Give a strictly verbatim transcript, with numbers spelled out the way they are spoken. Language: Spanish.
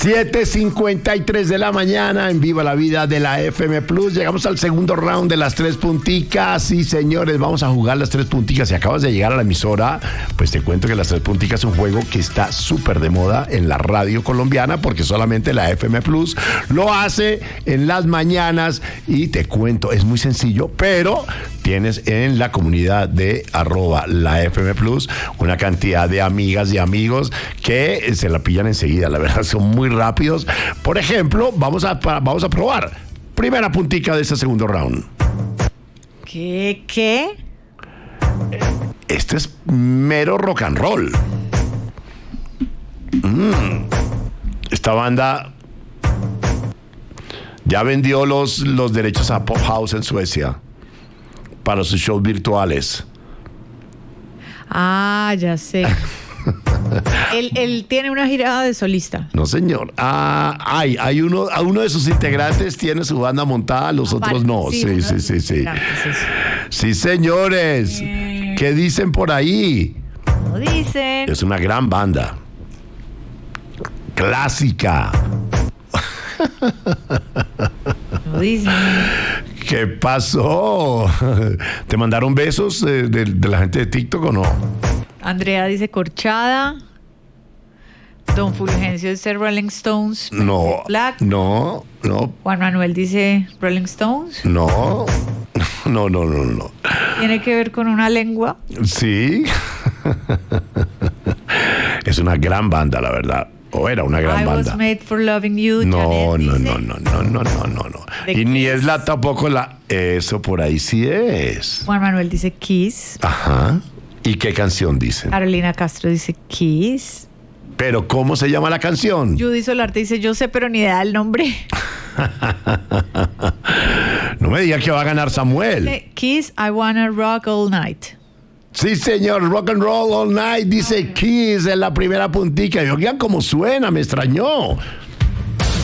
siete cincuenta y tres de la mañana en Viva la Vida de la F M Plus. Llegamos al segundo round de las tres punticas. Sí, señores, vamos a jugar las tres punticas. Si acabas de llegar a la emisora, pues te cuento que las tres punticas es un juego que está súper de moda en la radio colombiana, porque solamente la F M Plus lo hace en las mañanas. Y te cuento, es muy sencillo, pero tienes en la comunidad de arroba la F M Plus una cantidad de amigas y amigos que se la pillan enseguida. La verdad, son muy rápidos. Por ejemplo, vamos a, vamos a probar. Primera puntica de este segundo round. ¿Qué? ¿Qué? Este es mero rock and roll. Mm. Esta banda ya vendió los, los derechos a Pop House en Suecia para sus shows virtuales. Ah, ya sé. él, él tiene una gira de solista. No, señor. Ah, hay, hay uno, a uno de sus integrantes tiene su banda montada, los Ah, otros vale. no. Sí, Sí, uno sí, de sí, sus sí. integrantes, sí, sí. Sí, señores. Eh. ¿Qué dicen por ahí? No dicen. Es una gran banda. Clásica. No dicen. ¿Qué pasó? ¿Te mandaron besos de, de, de la gente de TikTok o no? Andrea dice corchada. Don Fulgencio dice Rolling Stones. No, Black. no, no, Juan Manuel dice Rolling Stones. no, no, no, no, no. Tiene que ver con una lengua. Sí. Es una gran banda, la verdad. O era una gran I banda. was made for loving you. No, Janet no, dice. no, no, no, no, no, no, no. The Y ni Kiss. es la tampoco la. Eso por ahí sí es. Juan Manuel dice Kiss. Ajá. ¿Y qué canción dicen? Carolina Castro dice Kiss. Pero ¿cómo se llama la canción? Judy Solarte dice yo sé, pero ni idea del nombre. No me diga que va a ganar Samuel. Dice, Kiss, I wanna rock all night. Sí, señor, rock and roll all night, dice Kiss en la primera puntica. Y oigan cómo suena, me extrañó.